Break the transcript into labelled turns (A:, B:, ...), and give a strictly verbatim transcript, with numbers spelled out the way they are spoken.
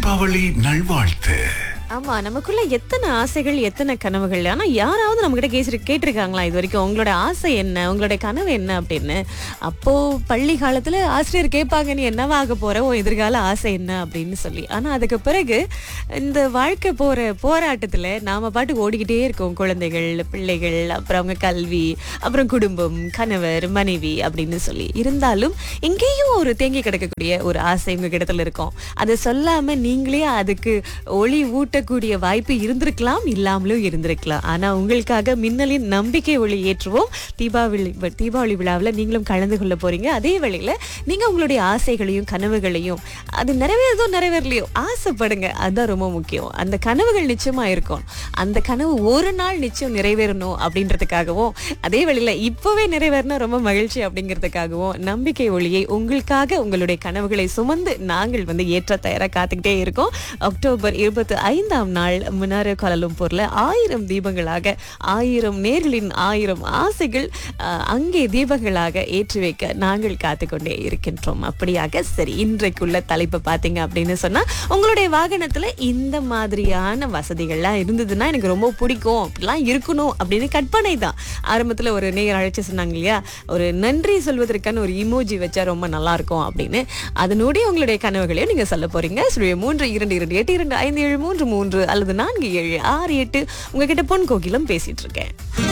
A: தீபாவளி நல்வாழ்த்து.
B: ஆமா, நமக்குள்ள எத்தனை ஆசைகள், எத்தனை கனவுகள். ஆனா யாராவது நம்ம கிட்ட கேசி கேட்டிருக்காங்களா இது வரைக்கும், உங்களோட ஆசை என்ன, உங்களுடைய கனவு என்ன அப்படின்னு? அப்போ பள்ளி காலத்துல ஆசிரியர் கேட்பாங்க, நீ என்னவாக போற, உன் எதிர்கால ஆசை என்ன அப்படின்னு சொல்லி. ஆனா அதுக்கு பிறகு இந்த வாழ்க்கை போற போராட்டத்துல நாம பாட்டுக்கு ஓடிக்கிட்டே இருக்கோம். குழந்தைகள், பிள்ளைகள், அப்புறம் அவங்க கல்வி, அப்புறம் குடும்பம், கணவர், மனைவி அப்படின்னு சொல்லி. இருந்தாலும் எங்கேயும் ஒரு தேங்கி கிடக்கக்கூடிய ஒரு ஆசை உங்க இடத்துல இருக்கும். அதை சொல்லாம நீங்களே அதுக்கு ஒளி ஊட்ட கூடிய வாய்ப்பு இருந்திருக்கலாம், இல்லாமலும் இருந்திருக்கலாம். ஆனா உங்களுக்காக மின்னலின் நம்பிக்கை ஒளி ஏற்றுவோம். தீபாவளி தீபாவளி விழாவில் நீங்களும் கலந்து கொள்ள போறீங்க. அதே வேளையில நீங்க உங்களுடைய ஆசைகளையும் கனவுகளையும் அது நிறைவேறதோ நிறைவேறலையோ ஆசைப்படுங்க. அதுதான் ரொம்ப முக்கியம். அந்த கனவுகள் நிச்சயமா இருக்கும். அந்த கனவு ஒரு நாள் நிச்சயம் நிறைவேறணும் அப்படின்றதுக்காகவும், அதே வேளையில இப்பவே நிறைவேறினா ரொம்ப மகிழ்ச்சி அப்படிங்கிறதுக்காகவும் நம்பிக்கை ஒளியை உங்களுக்காக உங்களுடைய கனவுகளை சுமந்து நாங்கள் வந்து ஏற்ற தயாரா காத்துக்கிட்டே இருக்கோம். அக்டோபர் இருபத்தி ஐந்தாம் நாள் முன்னாறு கோலாலம்பூர்ல ஆயிரம் தீபங்களாக, ஆயிரம் நேர்களின் ஆயிரம் ஆசைகள் அஹ், அங்கே தீபங்களாக ஏற்றி வைக்க நாங்கள் காத்துக்கொண்டே இருக்கின்றோம். அப்படியாக சரி, இன்றைக்குள்ள தலைப்பு பார்த்தீங்க அப்படின்னு சொன்னா, உங்களுடைய வாகனத்துல இந்த மாதிரியான வசதிகள்லாம் இருந்ததுன்னா எனக்கு ரொம்ப பிடிக்கும், அப்படிலாம் இருக்கணும் அப்படின்னு கற்பனை தான். ஆரம்பத்துல ஒரு நேயர் அழைச்சு சொன்னாங்க இல்லையா, ஒரு நன்றி சொல்வதற்கான ஒரு இமோஜி வச்சா ரொம்ப நல்லா இருக்கும் அப்படின்னு. அதனுடைய உங்களுடைய கனவுகளையும் நீங்க சொல்ல போறீங்க. சுழிய மூன்று இரண்டு இரண்டு எட்டு இரண்டு ஐந்து ஏழு மூன்று மூன்று அல்லது நான்கு ஏழு ஆறு எட்டு. உங்ககிட்ட பொன் கோகிலம் பேசிட்டு இருக்கேன்.